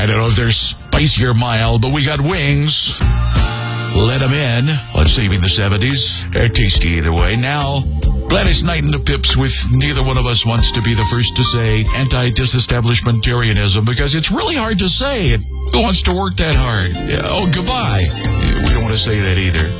I don't know if they're spicy or mild, but we got wings. Let them in on Saving the 70s. They're tasty either way. Now, Gladys Knight and the Pips with Neither One of Us Wants to Be the First to Say Anti-Disestablishmentarianism, because it's really hard to say it. Who wants to work that hard? Oh, goodbye. We don't want to say that either.